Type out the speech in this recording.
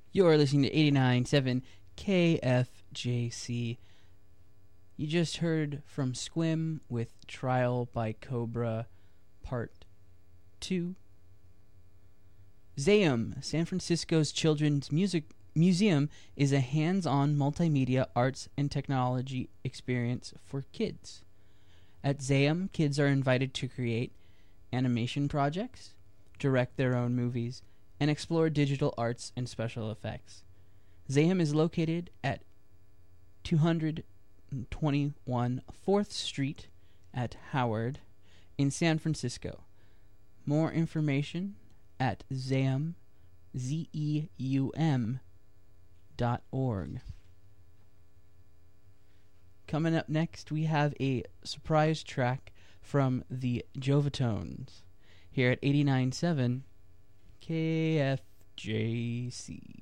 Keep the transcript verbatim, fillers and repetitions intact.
You're listening to eighty-nine point seven K F J C. You just heard from Squim with Trial by Cobra Part two. Zayum, San Francisco's Children's Music Museum, is a hands-on multimedia arts and technology experience for kids. At Zayum, kids are invited to create animation projects, direct their own movies, and explore digital arts and special effects. Zayum is located at two twenty-one fourth Street at Howard in San Francisco. More information at Zayum, Z E U M dot org. Coming up next, we have a surprise track from the Jovatones here at eighty-nine point seven K F J C.